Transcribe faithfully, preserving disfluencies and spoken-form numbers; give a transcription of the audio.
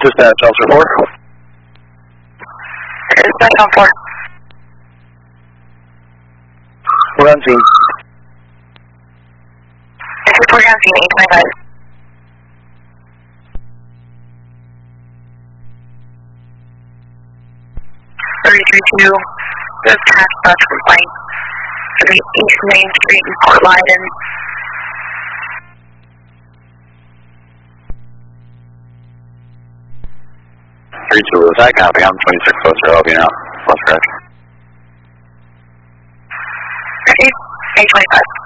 Dispatch, Officer four. Dispatch on four. We're on scene. It's reporting on scene, eight twenty-five. thirty-three two, the task bus complaint for the East Main Street in Port Leiden. three two, was that copy? I'm twenty-six closer, I'll be now. Lost track. eight twenty-five.